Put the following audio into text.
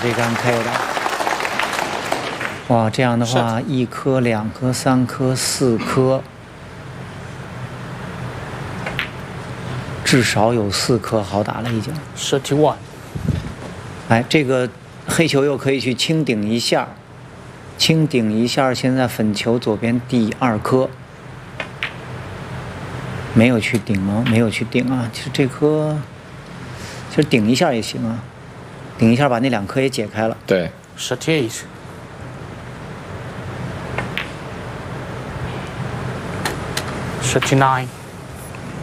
这杆 K 的。哇，这样的话，1颗、2颗、3颗、4颗，至少有4颗好打了已经。 31。 哎，这个黑球又可以去轻顶一下，轻顶一下。现在粉球左边第2颗。没有去顶吗？没有去顶啊！其实这颗，其实顶一下也行啊，顶一下把那2颗也解开了。 对，38。39。